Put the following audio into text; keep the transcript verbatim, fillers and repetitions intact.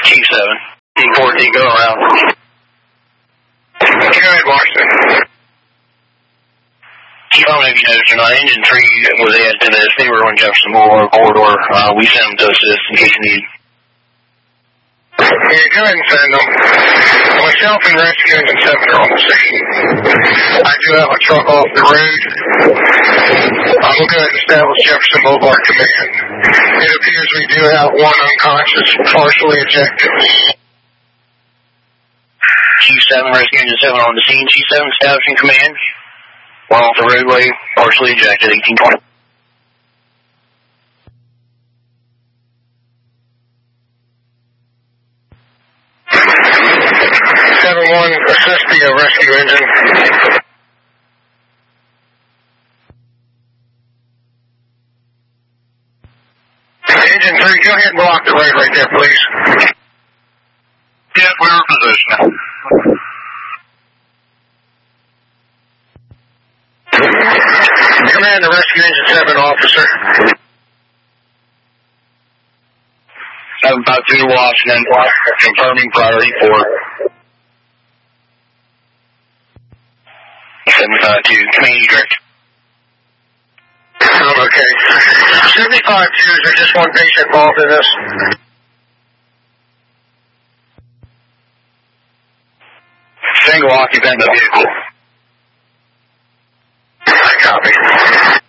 Chief seven. D fourteen, go around. Go ahead, Washington. Chief, I don't know if you noticed or not, Engine three was added to this. They were on Jefferson Boulevard corridor. Uh, we sent them to assist in case you need. Yeah, go ahead and send them. Myself and Rescue Engine seven are on the scene. I do have a truck off the road. I'm going to go ahead and establish Jefferson Boulevard Command. It appears we do have one unconscious, partially ejected. Chief seven, Rescue Engine seven on the scene. Chief seven, establishing command. One off the roadway, partially ejected, eighteen twenty. seven one, assist the uh, rescue engine. Engine three, go ahead and block the road right there, please. Yeah, we're in position. Command the rescue engine seven officer. seven five two to Washington, confirming priority four. seven five two, command you direct. I'm okay. seventy-five two, is there just one patient involved in this? Single occupant of the vehicle. I copy.